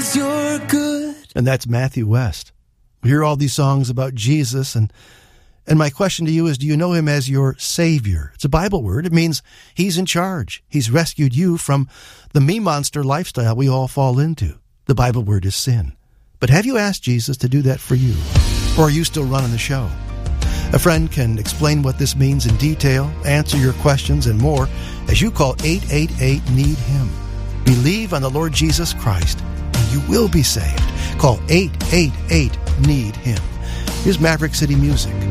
'cause you're good. And that's Matthew West. We hear all these songs about Jesus, and my question to you is, do you know him as your Savior? It's a Bible word. It means he's in charge. He's rescued you from the me-monster lifestyle we all fall into. The Bible word is sin. But have you asked Jesus to do that for you? Or are you still running the show? A friend can explain what this means in detail, answer your questions, and more as you call 888-NEED-HIM. Believe on the Lord Jesus Christ, and you will be saved. Call 888-NEED-HIM. Here's Maverick City Music